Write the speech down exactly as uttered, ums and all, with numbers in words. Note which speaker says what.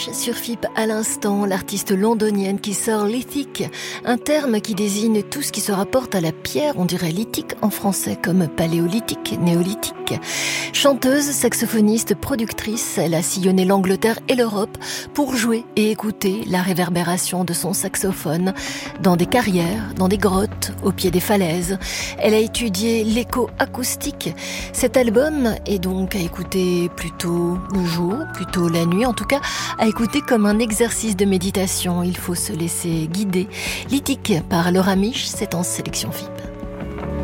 Speaker 1: Sur F I P à l'instant, l'artiste londonienne qui sort lithique, un terme qui désigne tout ce qui se rapporte à la pierre, on dirait lithique en français, comme paléolithique, néolithique. Chanteuse, saxophoniste, productrice, elle a sillonné l'Angleterre et l'Europe pour jouer et écouter la réverbération de son saxophone dans des carrières, dans des grottes, au pied des falaises. Elle a étudié l'écho acoustique. Cet album est donc à écouter plutôt le jour, plutôt la nuit, en tout cas à écouter comme un exercice de méditation. Il faut se laisser guider. Lithique par Laura Mich, c'est en sélection F I P.